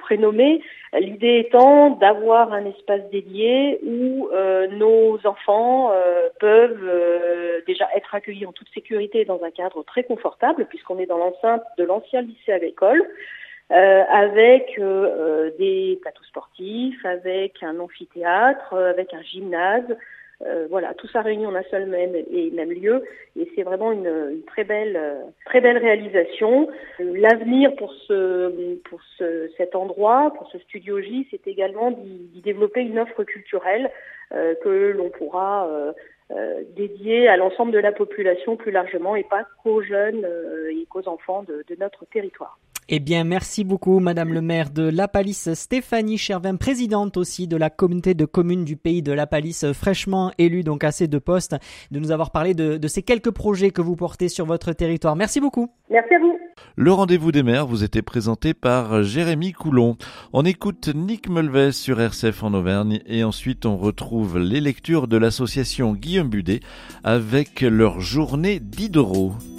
prénommer. L'idée étant d'avoir un espace dédié où nos enfants peuvent déjà être accueillis en toute sécurité dans un cadre très confortable, puisqu'on est dans l'enceinte de l'ancien lycée agricole, avec des plateaux sportifs, avec un amphithéâtre, avec un gymnase. Voilà, tout ça réuni en un seul même lieu, et c'est vraiment une très belle réalisation. L'avenir pour cet endroit, pour ce Studio J, c'est également d'y développer une offre culturelle que l'on pourra dédier à l'ensemble de la population plus largement, et pas qu'aux jeunes et qu'aux enfants de notre territoire. Eh bien, merci beaucoup, Madame le maire de La Palisse, Stéphanie Chervin, présidente aussi de la communauté de communes du pays de La Palisse, fraîchement élue donc à ces 2 postes, de nous avoir parlé de ces quelques projets que vous portez sur votre territoire. Merci beaucoup. Merci à vous. Le rendez-vous des maires vous était présenté par Jérémy Coulon. On écoute Nick Mulvez sur RCF en Auvergne et ensuite on retrouve les lectures de l'association Guillaume Budet avec leur journée Diderot.